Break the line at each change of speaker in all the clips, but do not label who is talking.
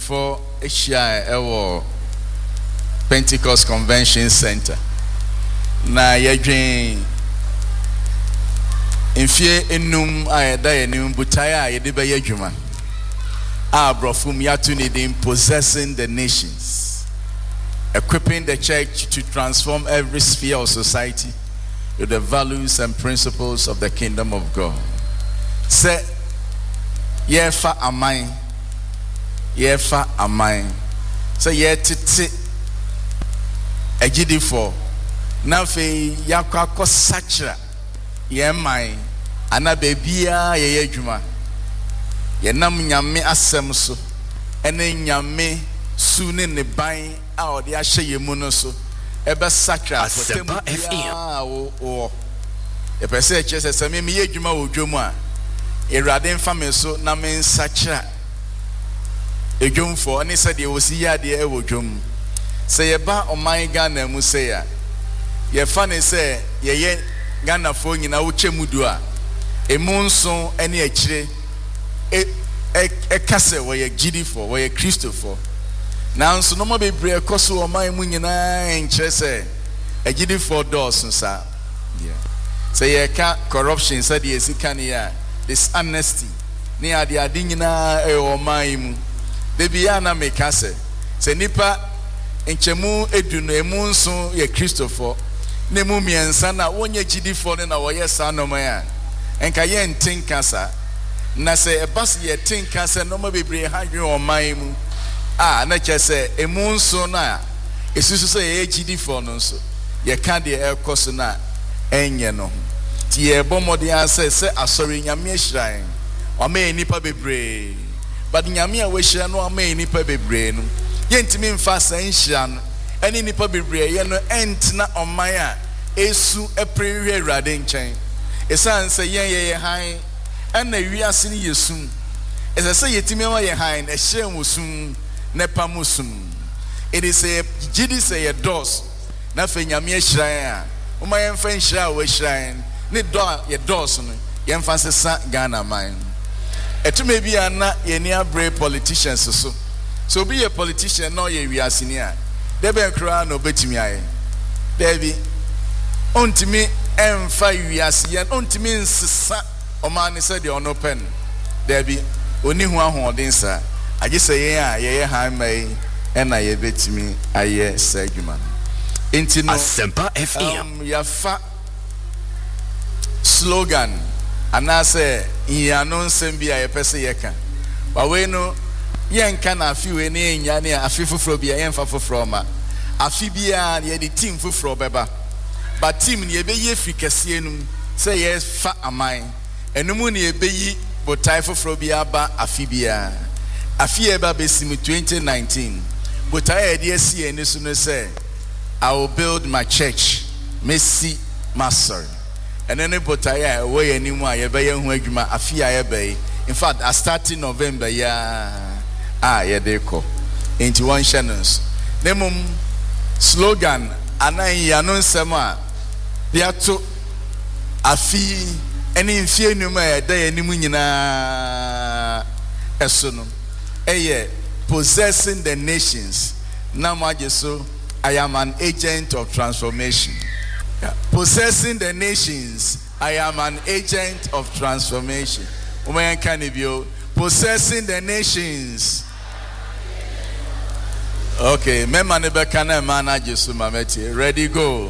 for Asia Ewo Pentecost Convention Center. Na yedwen Infie enum ayeda enum butaya yede be yadwuma. Abrofum yatu needing possessing the nations, equipping the church to transform every sphere of society with the values and principles of the kingdom of God. Say yefa amai say yetiti agidi for na fe yakwa ko sachra ye mai ana bebia ye adwuma ye nam nyame asem so ene nyame su ne ne ban a ode ahye ye mu no so ebe sachra potem o e pese che se me ye adwuma wo dwomu a erade mfa me so na me sachra edwumfo ani se de wosi ya de e wo dwom se ye ba oman Ghana mu se ya ye fa ne se ye Ghana fo nyina wo chemudu a emunso ene akire kase wo ye gidifo wo ye Christopher na nso no mo bebre ekoso oman mu nyina enkyere se agidifo dos nsa se ye ka corruption se de esika ne ya dishonesty ne ade nyina oman mu de bia na meka se nipa enchemu edunu emunso ye Christopher ne mu miensa na wonye gidifo ne na wo ye sa no man enka ye ntinka sa na se ebas ye tinka se no ma bebre ha dwen oman mu na chese emunso na esusu se ye gidifo no nso ye ka de ekoso na enye no ti ye bomode ase se asori nyame ehran o ma enipa bebre but nyame a we hira no o ma enipa bebre no ye ntimi mfa sa nhira no eni nipa bebre ye no entina oman a esu eprehwe rade nchen esan se ye han na wiase ni yesum ese se yetimi wa ye han e hye musum ne pamusum it is a gidi say ye dos na fe nyame ehran a o ma ye mfa nhira wo ehran ne do ye dos no ye mfa sesa Ghana man etume bia na ye ni abre politicians so be a politician no ye wiase ni a debe nkra no betimi aye David ontimi emfa wiase ye ontimi nsesa o man said the ono pen David oni hu ahoden sa age se ye han mai na ye betimi aye saguma enti no Asempa FM ya fa slogan anase yano nsem bia ye pese ye ka ba we no yenka na afi we ne enya ne afi foforo bia yenfa foforo ma afi bia ye di team foforo beba ba team ne ebe ye fikase enum se ye fa aman enum ne ebe yi botai foforo bia ba afi bia afi eba besim 2019 botai e de si eni so no say I will build my church Messi Master and then botai a we enimu a ye be ye hu adwuma afi a ye be in fact I starting November ye de ko into one channels nemum slogan anan ya no nsem a biato afi eni mfie numa e da enimu nyina eso no possessing the nations na majeso I am an agent of transformation. Possessing the nations I am an agent of transformation. Possessing the nations. Okay, member nebe kana mana Jesu mameti. Ready, go.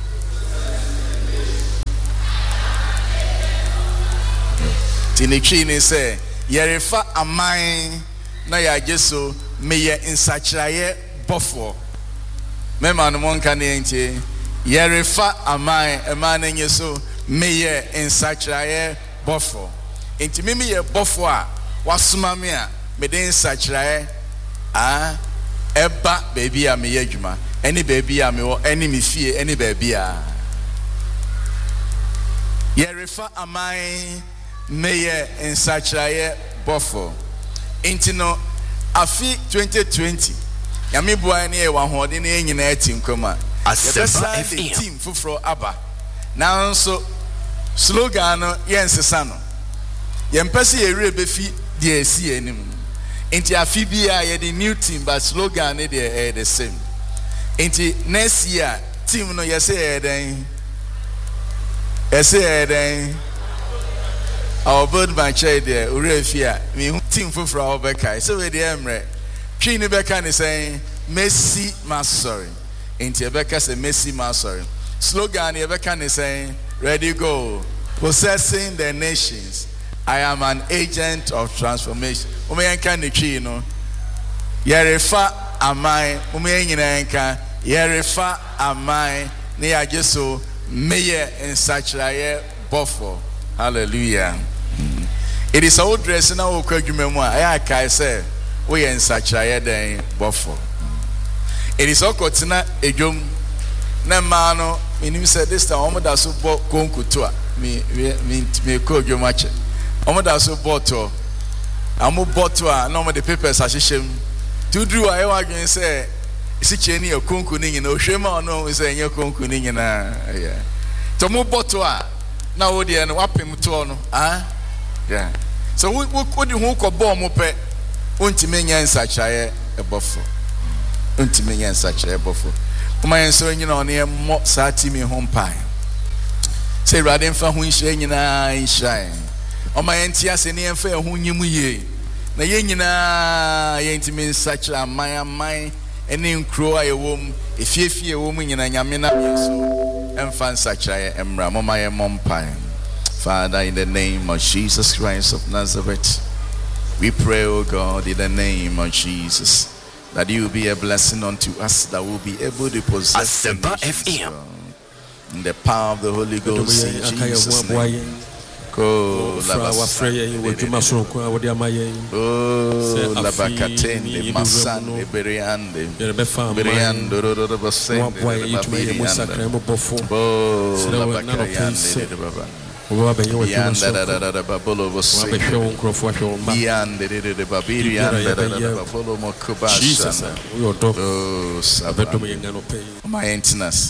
Tinichini say, yerefa amai na ya Jesu meye insachraye bofo. Member no mon kana enti yerefa amai emane nyeso meye insachraye bofo. Enti mimi ye bofo a wasoma me a me den insachraye eba baby a me yadwuma any baby a me wo any me fie any baby a ye refa amai meye insachraye bofo intino afi 2020 ya me boa ne e wa hode ne nyina atim kwama Asempa FM team fufro aba na nso slogan no ye nsesa no ye mpese ye rebefi de esi enim Inti afibia ye the new team but slogan the same. Inti next year team no you say then. I'll build my chair there. Urefia, me team for our Becca. So with the Emre, Trini Becca is saying, Messi, my sorry. Into Becca say, Messi, my sorry. Slogan, Becca is saying, ready, go. Possessing the nations. I am an agent of transformation. Umeyanka ni chino. Yerefa amai. Umeyanka. Yerefa amai. Ni ajeso. Meye in such a buffalo. Hallelujah. It is all dressing now. I say, we in such a day buffalo. It is all cotina a jum. Nemano, meaning said this time, Omada so bought concutua. Me call you much. Omada so bottle. I'm a bottle. No more the papers as shame. To do I want to say. Si cheni o kunkuning no shema no is enye kunkuning na yeah to mo boto a na wo de no wapem to no yeah so wo di hu ko bo mo pe ontime nya nsachaye ebofo ontime nya nsachaye ebofo kuma yenso nyina one e mo sa timi ho mpai say rade mfa hu nhye nyina nhye o ma yenti ase ne mfa hu nyimu ye na ye nyina yentime nsacha amai any crow a womb, if ye a woman in a yamina, and fan such a emramaya mompine. Father, in the name of Jesus Christ of Nazareth, we pray, O God, in the name of Jesus, that you will be a blessing unto us, that will be able to possess the nations, in the power of the Holy Ghost, in Jesus' name. Oh, la freya wo djuma sonko a wo de amaye oh la bakatende masande beriande beriando ro basende oh la bakayande de baba o ba yo yanda babolo você yanda de babiri yanda babolo mokubasha Jesus oh sabeto me ngano pay my entinas.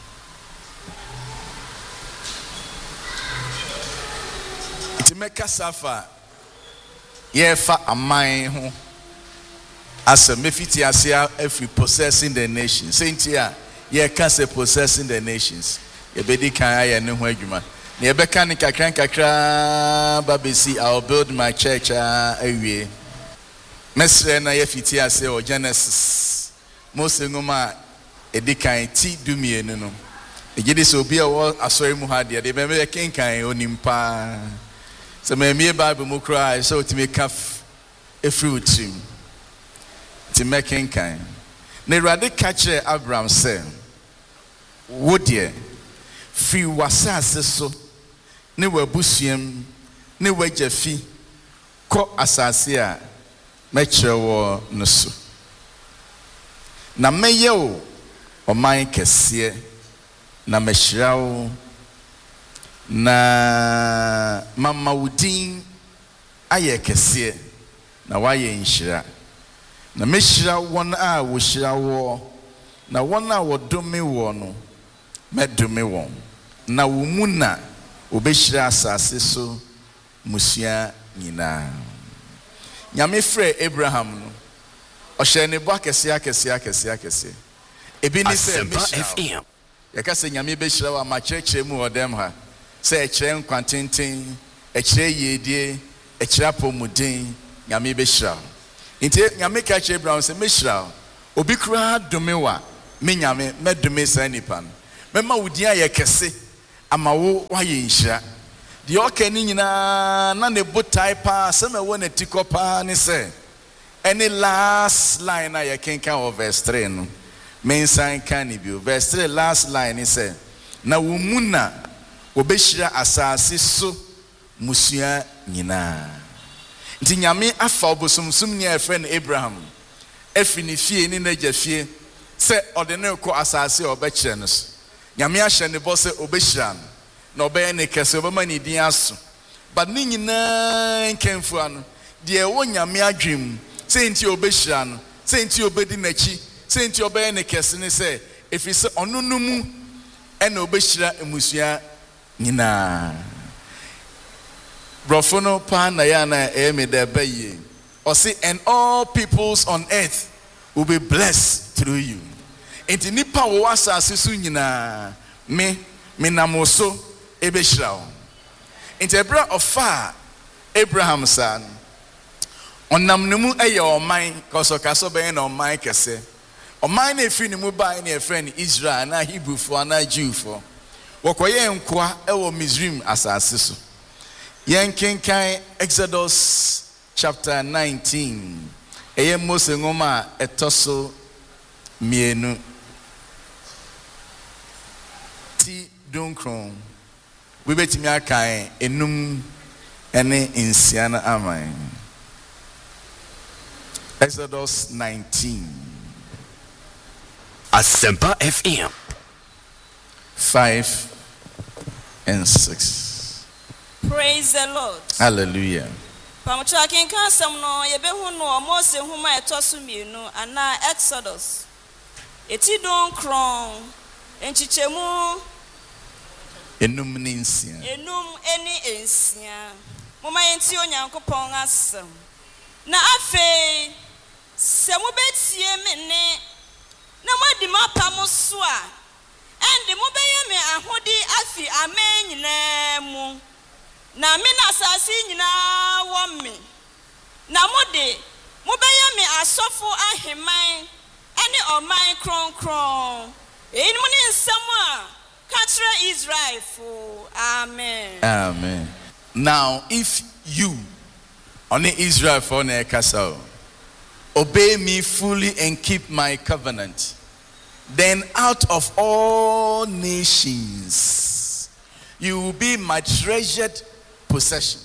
Meka safa yefa amai ho as a mefiti asia if we possessing the nations sentia ye ka say possessing the nations ye bedi kan aye ne ho adwuma na ye beka ne kakra babesi I'll build my church awie mesre na ye fiti asia o Genesis Mose ngoma edikan ti dumienu no egide so obi a wo asori mu ha de be me kenkan onimpa. So me Bible mo cry so to make calf a fruit to make kind. Ne rade catch Abraham say, "Would ye free wasase so ne wabusuam ne wajafi ko asase a mekere wo no so. Na meye o oman kese na mehyira wo na mama wudin aye kese na waye nhyira na mehyira won a wo hyira wo na won a wodome wo no medome won na wo mu na obehyira asase so musua nyina nyame frɛ Abraham no ɔhyɛ ne bo akɛse ebi ni sɛ mehyira yɛka sɛ nyame behyira wa makyerɛkyerɛ mu wɔ dɛm ha sɛ ɛkyerɛ nkwantenten ɛkyerɛ yiedie ɛkyerɛ apɔmuden nyame behyira nti nyame ka kyerɛ Abraham sɛ mehyira obi kura dome wa me nyame medome saa nipa no mɛma wo din ayɛ kɛse ama wo wayɛ nhyira deɛ ɔka ni nyinaa na ne botae paa sɛ mɛwɔ ne tikɔ paa ne sɛ any last line a yɛkenka wɔ verse 3 no mensan ka ne bio verse 3 last line ne sɛ na wo mu na obehyira asase so musua nyinaa nti nyame afa obosomsom ni a friend Abraham efi ne fie ni n'agya fie sɛ ɔde ne kɔ asase a ɔbɛkyerɛ no so nyame ahyɛ ne bɔ sɛ obehyira no na ɔbɛyɛ ne kɛse ɔbɛma ne din aso but ne nyinaa nkɛmfua no deɛ ɛwɔ nyame adwem sɛ nti obehyira no sɛ nti obedi n'akyi sɛ nti ɔbɛyɛ ne kɛse ne sɛ efi sɛ ɔno no mu ɛna obehyira musua nyinaa brofo no pa na ya na eme da baye or say, and all peoples on earth will be blessed through you. Enti nipa wo asase so nyina me namoso ebehira. Enti ebra ofa Abraham san onam nemu eye oman koso kaso be na oman kese. Oman na efi nemu ba na efren Israel na Hebrew for na Jew for. Wokoye nkwa ewo Misrim asase so. Yen kenkan Exodus chapter 19. Eye Mose ngoma etoso mienu. Ti dunkron. We betimi akan enum ene insiana aman. Exodus 19.
Asempa FM
5 and 6.
Praise the Lord.
Hallelujah.
Pamuchakin kansam no yebehu no Mose huma etoso mienu ana Exodus. Eti don kron enchichemu
Enum ni nsia.
Enum eni ensia. Moma yenti Onyankopon asem. Na afe se mo betie me ne na madi mapam so a ende mo beye me ahodi afi amen nyina mu. Na me na asase nyina wo me. Na mode mo beye me asofo aheman ene oman kronkron. Eni mo ni nsam a katra Israel for amen.
Amen. Now if you only Israel for ne kasa obey me fully and keep my covenant, then out of all nations you will be my treasured possession.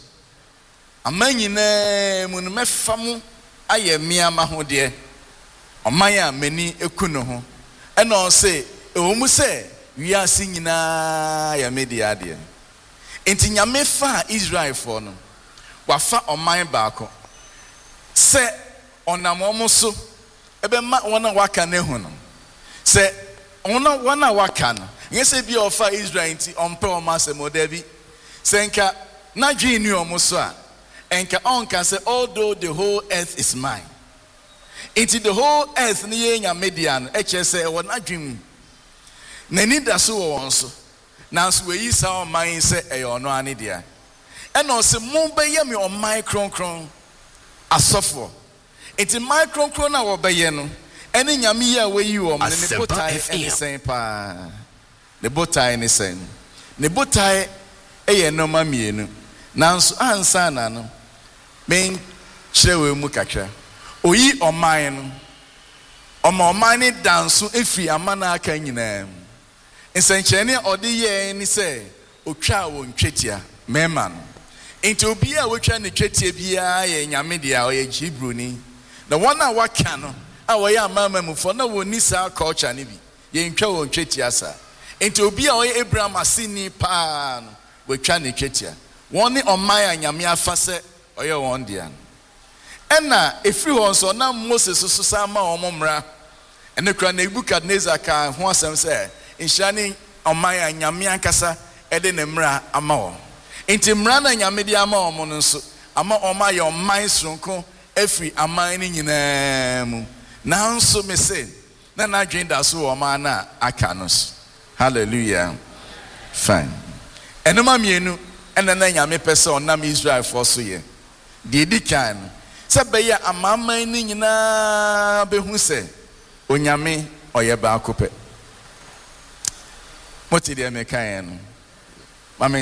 Amanyina mun mefamu aye miama ho de omaya mani ekuno ho ena o say ewomu say wi ase nyina ya media de enti nyame fa Israel for no wafa oman baako se onam so ebe ma wona waka ne hu no se wona waka no yese bi ofa Israel enti ompe o ma se modabi se nka na dwi ni omo so a enka onka se although the whole earth is mine, enti the whole earth ni ye nya media no e che se wona dwi nani da so won so nanso we yi sa o man se e ono ane dia e no se mo be ye me o man kronkron asofo enti man kronkron na wo be ye no ene nyame ye we yi o ne botai ene sen pa ne botai ne sen ne botai e ye no ma mienu nanso ansa na no men chirewe mu kakra oyi o man no o man ni danso efi amana aka nyina nsenchene odi ye ni se otwa wo ntwetia mema no enti obi a wotwa ne twetia bia ye nyame dia o ye Hebrewni na wona waka no a wo ye amamamufo na woni sa culture ni bi ye ntwa wo ntwetia sa enti obi a o ye Abraham asini pa no wotwa ne twetia woni omaya nyame afa se o ye won dia ena efiri won so na Moses so sa ma omomra ene kra na Nebukadnezar ka ho asem se inshani omaya nyame ankasa ede ne mra ama wo enti mra na nyame di ama omo no so ama omaya oman sronko efiri aman ni nyina mu nanso me se na na dwen da so oman na aka no. Hallelujah. Fine. Enoma mienu ena na nyame pese onam Israel for so ye de di kan se be ya amaman ni nyina behu se onyame oye ba akope moti de me kan no